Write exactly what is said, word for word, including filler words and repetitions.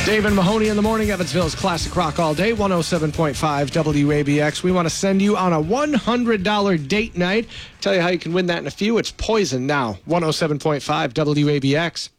Dave and Mahoney in the morning, Evansville's Classic Rock all day, one oh seven point five W A B X. We want to send you on a one hundred dollars date night. Tell you how you can win that in a few. It's Poison now, one oh seven point five W A B X.